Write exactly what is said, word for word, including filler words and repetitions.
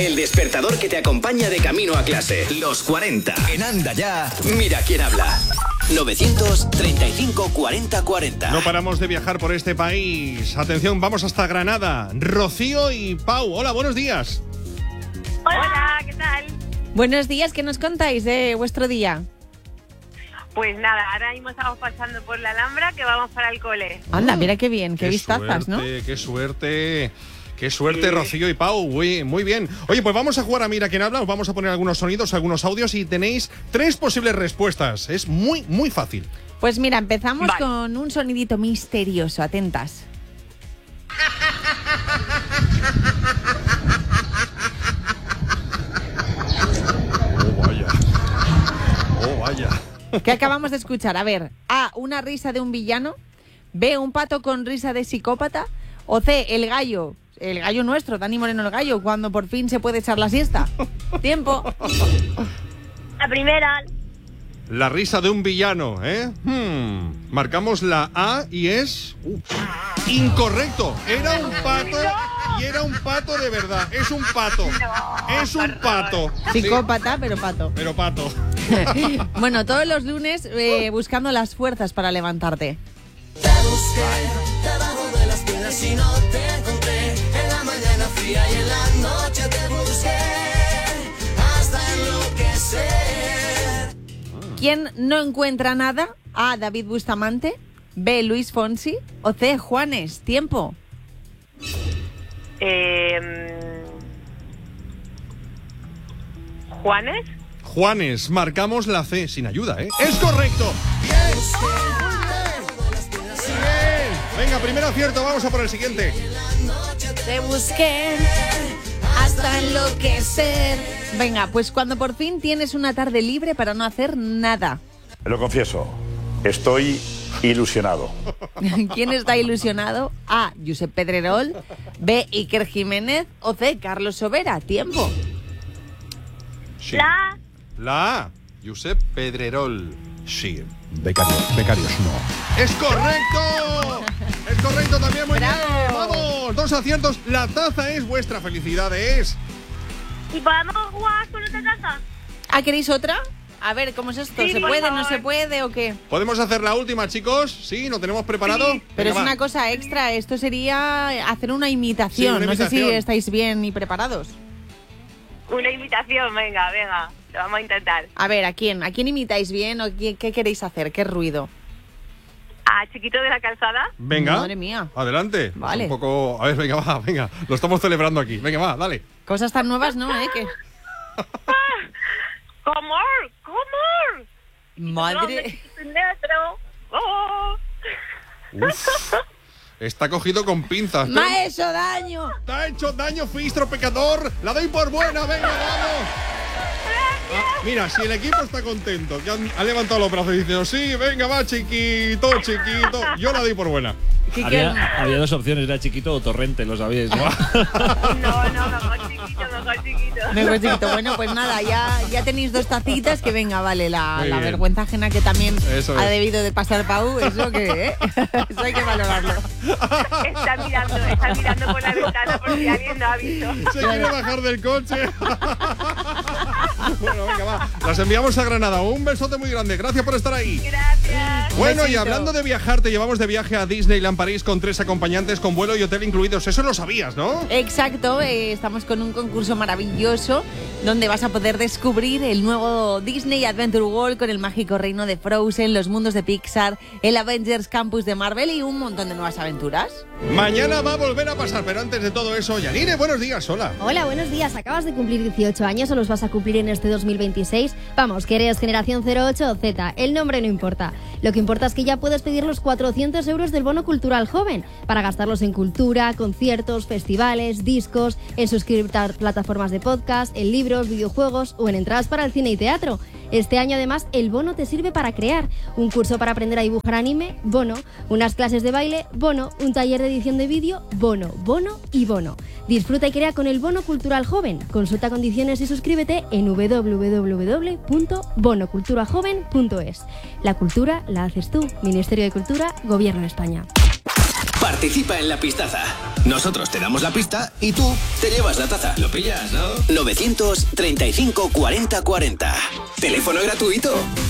El despertador que te acompaña de camino a clase. Los cuarenta. En Anda Ya, mira quién habla. novecientos treinta y cinco cuarenta cuarenta. No paramos de viajar por este país. Atención, vamos hasta Granada. Rocío y Pau. Hola, buenos días. Hola, ¿qué tal? Buenos días, ¿qué nos contáis de vuestro día? Pues nada, ahora mismo estamos pasando por la Alhambra que vamos para el cole. Anda, mira qué bien, qué, qué vistazas, suerte, ¿no? Qué suerte, qué suerte, sí. Rocío y Pau. Muy, muy bien. Oye, pues vamos a jugar a Mira quién habla. Os vamos a poner algunos sonidos, algunos audios y tenéis tres posibles respuestas. Es muy, muy fácil. Pues mira, empezamos vale. con un sonidito misterioso. Atentas. Oh, vaya. Oh, vaya. ¿Qué acabamos de escuchar? A ver, A, una risa de un villano. B, un pato con risa de psicópata. O C, el gallo, el gallo nuestro, Dani Moreno el gallo, cuando por fin se puede echar la siesta. Tiempo. La primera. La risa de un villano, ¿eh? Hmm. Marcamos la A y es... Uh, incorrecto. Era un pato y era un pato de verdad. Es un pato. Es un pato. Psicópata, Sí, pero pato. pero pato. Bueno, todos los lunes eh, buscando las fuerzas para levantarte. Te busqué debajo de las piedras y no te encontré. En la mañana fría y en la noche te busqué hasta enloquecer. ¿Quién no encuentra nada? A, David Bustamante. B, Luis Fonsi. O C, Juanes. Tiempo. Eh, ¿Juanes? Juanes, marcamos la C sin ayuda, ¿eh? ¡Es correcto! ¡Bien! ¡Bien! Venga, primer acierto, vamos a por el siguiente. Te busqué hasta enloquecer. Venga, pues cuando por fin tienes una tarde libre para no hacer nada. Lo confieso, estoy ilusionado. ¿Quién está ilusionado? A, Josep Pedrerol. B, Iker Jiménez. O C, Carlos Sobera. Tiempo. Sí. La La A, Josep Pedrerol. Sí. Becarios, becarios no. ¡Es correcto! ¡Es correcto también! ¡Muy ¡Bravo! bien! ¡Vamos! Dos aciertos. La taza es vuestra. ¡Felicidades! ¿Y podemos jugar con otra taza? ¿Ah, queréis otra? A ver, ¿cómo es esto? Sí, ¿Se por puede, favor. no se puede o qué? ¿Podemos hacer la última, chicos? ¿Sí? ¿Lo tenemos preparado? Sí. Pero Venga, es va. una cosa extra. Esto sería hacer una imitación. Sí, una No sé si imitación. estáis bien y preparados. Una invitación, venga, venga. Lo vamos a intentar. A ver, ¿a quién? ¿A quién imitáis bien o qué, qué queréis hacer? ¿Qué ruido? A Chiquito de la Calzada. Venga. Madre mía. Adelante. Vale. Un poco... A ver, venga, va, venga. Lo estamos celebrando aquí. Venga, va, dale. Cosas tan nuevas, ¿no? ¿Eh? Que... ¡Comor! ¡Comor! Madre... Negro. ¡Oh! Uf. Está cogido con pinzas. ¡Me ha hecho daño! ¡Te ha hecho daño, Fistro pecador! ¡La doy por buena! ¡Venga, vamos! Ah, mira, si el equipo está contento, que han, ha levantado los brazos y diciendo, sí, venga, va, chiquito, chiquito, yo la doy por buena. ¿Qué Había, quieren? había dos opciones, era Chiquito o Torrente, lo sabíais, ¿no? No, no, mejor chiquito, mejor chiquito. Mejor chiquito. Bueno, pues nada, ya, ya tenéis dos tacitas que venga, vale, la, Muy la bien. vergüenza ajena que también Eso ha es. debido de pasar Pau, eso que, ¿eh? Eso hay que valorarlo. Está mirando, está mirando por la ventana por si alguien no ha visto. Se quiere bajar del coche. Bueno, venga, va. Las enviamos a Granada. Un besote muy grande. Gracias por estar ahí. Gracias. Bueno, y besito. hablando de viajar, te llevamos de viaje a Disneyland París con tres acompañantes con vuelo y hotel incluidos. Eso lo sabías, ¿no? Exacto, eh, estamos con un concurso maravilloso donde vas a poder descubrir el nuevo Disney Adventure World con el mágico reino de Frozen, los mundos de Pixar, el Avengers Campus de Marvel y un montón de nuevas aventuras. Mañana va a volver a pasar, pero antes de todo eso, Yanire, buenos días, hola. Hola, buenos días. ¿Acabas de cumplir dieciocho años o los vas a cumplir en este dos mil veintiséis? Vamos, que eres generación cero ocho o Z, el nombre no importa. Lo que importa es que ya puedes pedir los cuatrocientos euros del bono cultural joven para gastarlos en cultura, conciertos, festivales, discos, en suscribirte a plataformas de podcast, en libros, videojuegos o en entradas para el cine y teatro. Este año además el bono te sirve para crear un curso para aprender a dibujar anime, bono, unas clases de baile, bono, un taller de edición de vídeo, bono, bono y bono. Disfruta y crea con el bono cultural joven. Consulta condiciones y suscríbete en doble u doble u doble u punto bono cultura joven punto es. La cultura la haces tú. Ministerio de Cultura, Gobierno de España. Participa en la pistaza. Nosotros te damos la pista y tú te llevas la taza. ¿Lo pillas, no? novecientos treinta y cinco cuarenta cuarenta. Teléfono gratuito.